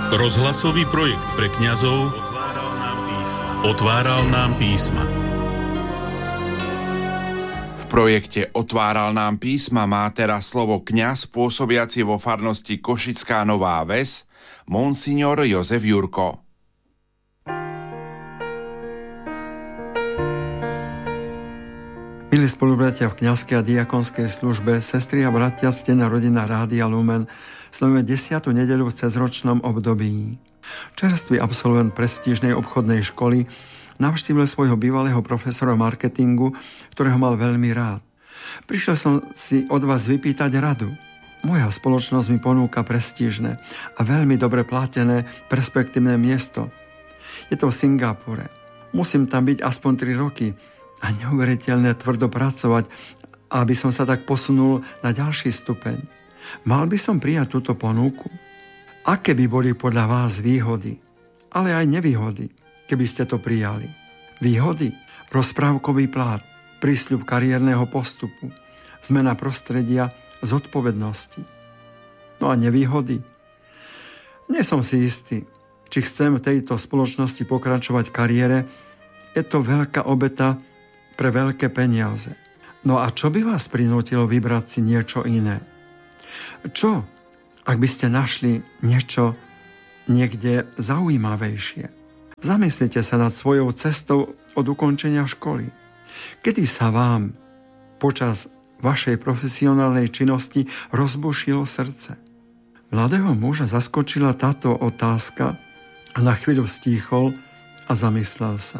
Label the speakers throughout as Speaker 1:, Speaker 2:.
Speaker 1: Rozhlasový projekt pre kňazov Otváral nám písma.
Speaker 2: V projekte Otváral nám písma má teraz slovo kňaz pôsobiaci vo farnosti Košická Nová Ves, monsignor Jozef Jurko.
Speaker 3: Milí spolubratia v kňazskej a diakonskej službe, sestry a bratia, ctená rodina Rádia Lumen, slavíme 10. nedeľu v cezročnom období. Čerstvý absolvent prestížnej obchodnej školy navštívil svojho bývalého profesora marketingu, ktorého mal veľmi rád. Prišiel som si od vás vypýtať radu. Moja spoločnosť mi ponúka prestížne a veľmi dobre platené perspektívne miesto. Je to v Singapure. Musím tam byť aspoň 3 roky a neuveriteľne tvrdo pracovať, aby som sa tak posunul na ďalší stupeň. Mal by som prijať túto ponuku? Aké by boli podľa vás výhody, ale aj nevýhody, keby ste to prijali? Výhody? Rozprávkový plát, prísľub kariérneho postupu, zmena prostredia, zodpovednosti. No a nevýhody? Nie som si istý, či chcem v tejto spoločnosti pokračovať v kariére. Je to veľká obeta pre veľké peniaze. No a čo by vás prinútilo vybrať si niečo iné? Čo, ak by ste našli niečo niekde zaujímavejšie? Zamyslite sa nad svojou cestou od ukončenia školy. Kedy sa vám počas vašej profesionálnej činnosti rozbušilo srdce? Mladého muža zaskočila táto otázka a na chvíľu stíchol a zamyslel sa.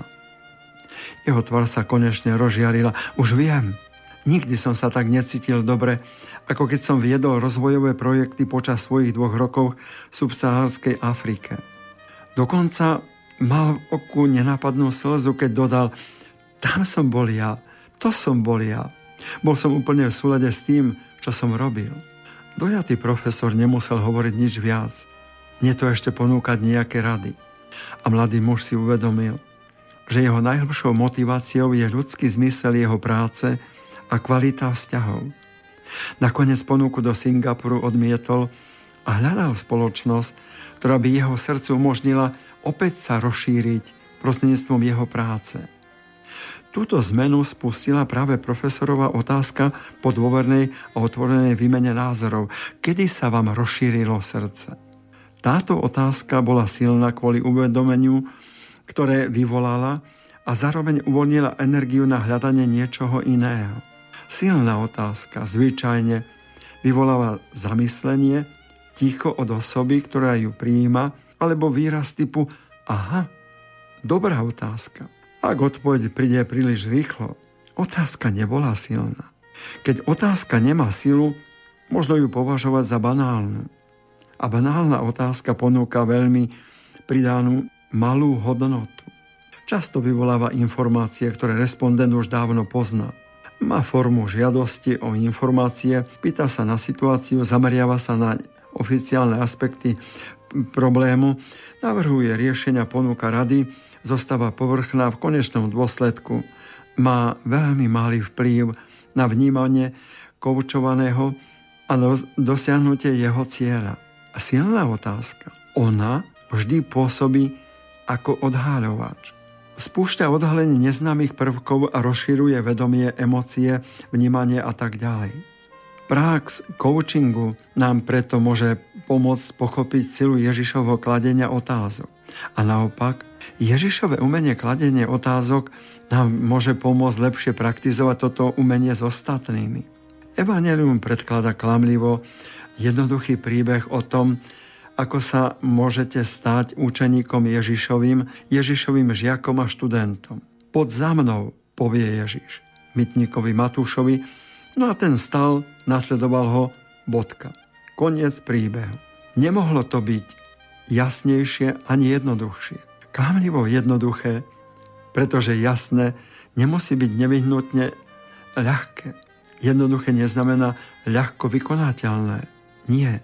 Speaker 3: Jeho tvár sa konečne rozžiarila. Už viem, nikdy som sa tak necítil dobre, ako keď som viedol rozvojové projekty počas svojich 2 rokov v subsahárskej Afrike. Dokonca mal v oku nenápadnú slzu, keď dodal: tam som bol ja, to som bol ja. Bol som úplne v súlade s tým, čo som robil. Dojatý profesor nemusel hovoriť nič viac, nie to ešte ponúkať nejaké rady. A mladý muž si uvedomil, že jeho najhlbšou motiváciou je ľudský zmysel jeho práce a kvalita vzťahov. Nakoniec ponuku do Singapuru odmietol a hľadal spoločnosť, ktorá by jeho srdcu umožnila opäť sa rozšíriť prostredníctvom jeho práce. Túto zmenu spustila práve profesorová otázka po dôvernej a otvorenej výmene názorov. Kedy sa vám rozšírilo srdce? Táto otázka bola silná kvôli uvedomeniu, ktoré vyvolala, a zároveň uvoľnila energiu na hľadanie niečoho iného. Silná otázka zvyčajne vyvoláva zamyslenie, ticho od osoby, ktorá ju prijíma, alebo výraz typu aha, dobrá otázka. Ak odpoveď príde príliš rýchlo, otázka nebola silná. Keď otázka nemá silu, možno ju považovať za banálnu. A banálna otázka ponúka veľmi pridanú malú hodnotu. Často vyvoláva informácie, ktoré respondent už dávno pozná. Má formu žiadosti o informácie, pýta sa na situáciu, zameriava sa na oficiálne aspekty problému, navrhuje riešenia, ponúka rady, zostáva povrchná, v konečnom dôsledku má veľmi malý vplyv na vnímanie koučovaného a dosiahnutie jeho cieľa. A silná otázka. Ona vždy pôsobí ako odhaľovač. Spúšťa odhalenie neznámych prvkov a rozširuje vedomie, emócie, vnímanie a tak ďalej. Prax coachingu nám preto môže pomôcť pochopiť silu Ježišovho kladenia otázok. A naopak, Ježišové umenie kladenie otázok nám môže pomôcť lepšie praktizovať toto umenie s ostatnými. Evanjelium predkladá klamlivo jednoduchý príbeh o tom, ako sa môžete stať učeníkom Ježišovým žiakom a študentom. Poď za mnou, povie Ježiš mytníkovi Matúšovi, no a ten stal, nasledoval ho, bodka. Koniec príbehu. Nemohlo to byť jasnejšie ani jednoduchšie. Klamlivo jednoduché, pretože jasné nemusí byť nevyhnutne ľahké. Jednoduché neznamená ľahko vykonateľné. Nie.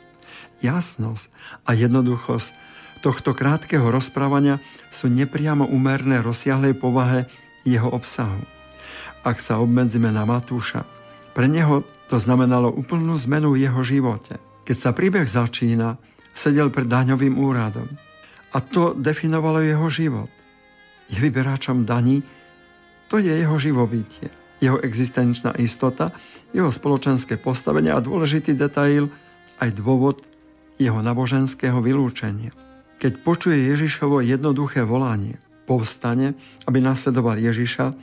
Speaker 3: Jasnosť a jednoduchosť tohto krátkeho rozprávania sú nepriamo úmerné rozsiahlej povahe jeho obsahu. Ak sa obmedzíme na Matúša, pre neho to znamenalo úplnú zmenu v jeho živote. Keď sa príbeh začína, Sedel pred daňovým úradom. A to definovalo jeho život. Je vyberáčom daní, to je jeho živobytie, jeho existenčná istota, jeho spoločenské postavenie a dôležitý detail, aj dôvod jeho náboženského vylúčenia. Keď počuje Ježišovo jednoduché volanie, povstane, aby nasledoval Ježiša,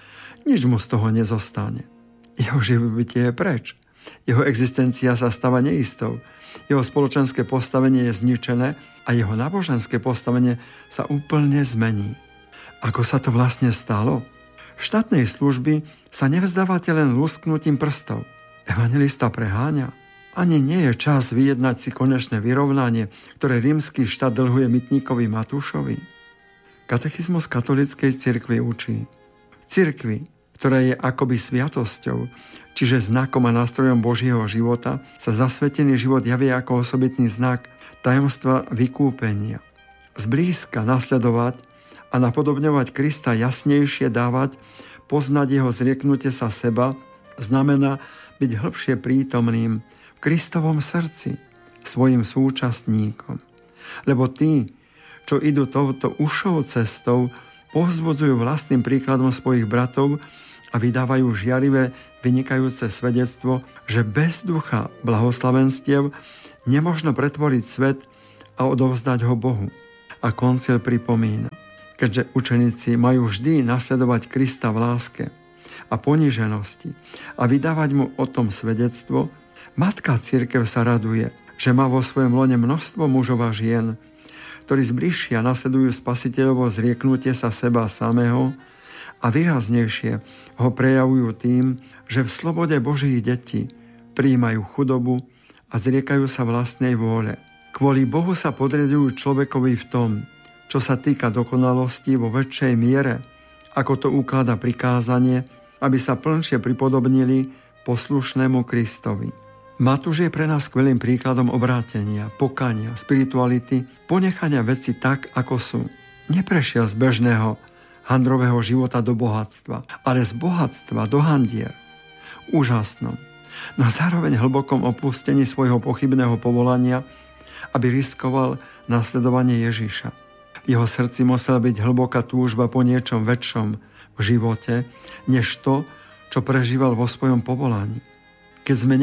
Speaker 3: nič mu z toho nezostane. Jeho živobytie je preč. Jeho existencia sa stáva neistou. Jeho spoločenské postavenie je zničené a jeho náboženské postavenie sa úplne zmení. Ako sa to vlastne stalo? Štátnej služby sa nevzdávate len lusknutím prstov. Evanjelista preháňa. Ani nie je čas vyjednať si konečné vyrovnanie, ktoré rímsky štát dlhuje mytníkovi Matúšovi. Katechizmus katolíckej cirkvi učí. V cirkvi, ktorá je akoby sviatosťou, čiže znakom a nástrojom Božieho života, sa zasvetený život javí ako osobitný znak tajomstva vykúpenia. Zblízka nasledovať a napodobňovať Krista, jasnejšie dávať, poznať jeho zrieknutie sa seba, znamená byť hĺbšie prítomným v Kristovom srdci, svojim súčasníkom. Lebo tí, čo idú touto ušou cestou, povzbudzujú vlastným príkladom svojich bratov a vydávajú žiarivé, vynikajúce svedectvo, že bez ducha blahoslavenstiev nemožno pretvoriť svet a odovzdať ho Bohu. A koncil pripomína, keďže učeníci majú vždy nasledovať Krista v láske a poníženosti a vydávať mu o tom svedectvo, Matka Cirkev sa raduje, že má vo svojom lone množstvo mužov a žien, ktorí zbližšia nasledujú spasiteľovo zrieknutie sa seba samého a výraznejšie ho prejavujú tým, že v slobode Božích detí prijímajú chudobu a zriekajú sa vlastnej vôle. Kvôli Bohu sa podriadujú človekovi v tom, čo sa týka dokonalosti vo väčšej miere, ako to ukladá prikázanie, aby sa plnšie pripodobnili poslušnému Kristovi. Matúš je pre nás skvelým príkladom obrátenia, pokania, spirituality, ponechania veci tak, ako sú. Neprešiel z bežného handrového života do bohatstva, ale z bohatstva do handier. Úžasnom, no zároveň hlbokom opustení svojho pochybného povolania, aby riskoval nasledovanie Ježiša. V jeho srdci musela byť hlboká túžba po niečom väčšom v živote, než to, čo prežíval vo svojom povolaní. Keď sme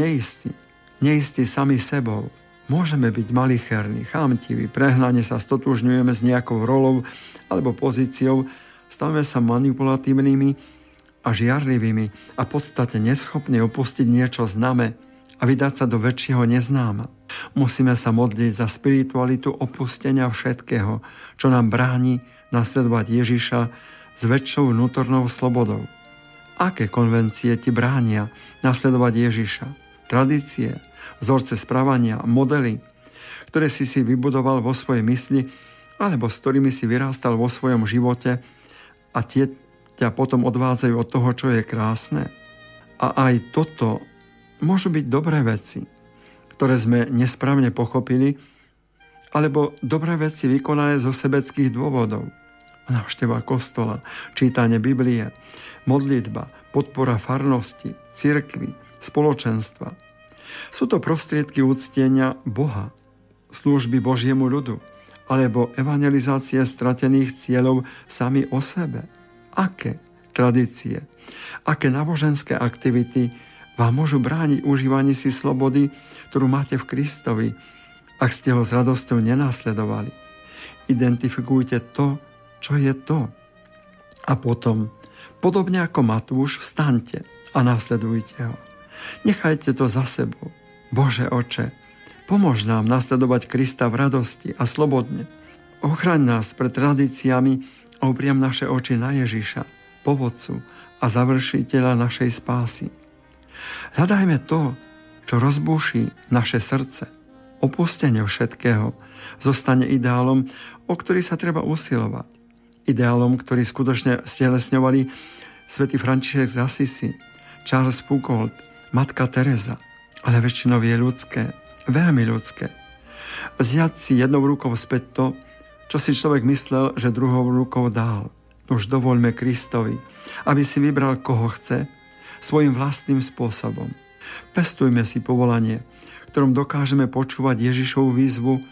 Speaker 3: neistí sami sebou, môžeme byť malicherní, chamtiví, prehnane sa stotožňujeme s nejakou rolou alebo pozíciou, stavíme sa manipulatívnymi a žiarlivými a v podstate neschopní opustiť niečo známe a vydať sa do väčšieho neznáma. Musíme sa modliť za spiritualitu opustenia všetkého, čo nám bráni nasledovať Ježiša s väčšou vnútornou slobodou. Aké konvencie ti bránia nasledovať Ježiša? Tradície, vzorce správania, modely, ktoré si vybudoval vo svojej mysli alebo s ktorými si vyrástal vo svojom živote a tie ťa potom odvádzajú od toho, čo je krásne. A aj toto môžu byť dobré veci, ktoré sme nesprávne pochopili, alebo dobré veci vykonané zo sebeckých dôvodov. Návšteva kostola, čítanie Biblie, modlitba, podpora farnosti, cirkvi, spoločenstva. Sú to prostriedky uctienia Boha, služby Božiemu ľudu, alebo evangelizácie stratených cieľov sami o sebe. Aké tradície, aké náboženské aktivity vám môžu brániť užívaní si slobody, ktorú máte v Kristovi, ak ste ho s radosťou nenasledovali. Identifikujte to, čo je to. A potom, podobne ako Matúš, vstaňte a nasledujte ho. Nechajte to za sebou. Bože Oče, pomôž nám nasledovať Krista v radosti a slobodne. Ochraň nás pred tradíciami a upriam naše oči na Ježiša, povodcu a završiteľa našej spásy. Hľadajme to, čo rozbúši naše srdce. Opustenie všetkého zostane ideálom, o ktorý sa treba usilovať. Ideálom, ktorý skutočne stelesňovali svätý František z Assisi, Charles Foucault, Matka Teresa, ale väčšinou je ľudské, veľmi ľudské. Vziať si jednou rukou späť to, čo si človek myslel, že druhou rukou dal. Už dovoľme Kristovi, aby si vybral, koho chce, svojim vlastným spôsobom. Pestujme si povolanie, ktorom dokážeme počúvať Ježišovu výzvu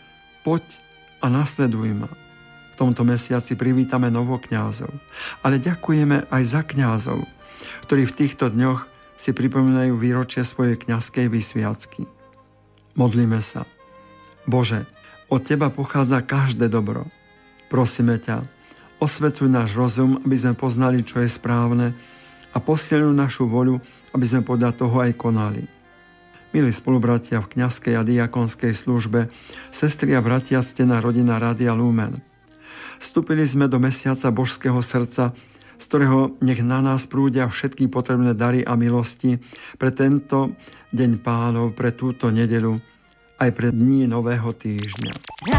Speaker 3: Poď a nasleduj ma. V tomto mesiaci privítame novokňazov, ale ďakujeme aj za kňazov, ktorí v týchto dňoch si pripomínajú výročie svojej kňazskej vysviacky. Modlíme sa. Bože, od Teba pochádza každé dobro. Prosíme ťa, osvecuj náš rozum, aby sme poznali, čo je správne, a posilňuj našu voľu, aby sme podľa toho aj konali. Milí spolubratia v kňazskej a diakonskej službe, sestry a bratia, stená rodina Rádia Lumen. Vstúpili sme do mesiaca Božského srdca, z ktorého nech na nás prúdia všetky potrebné dary a milosti pre tento deň Pánov, pre túto nedeľu, aj pre dní nového týždňa.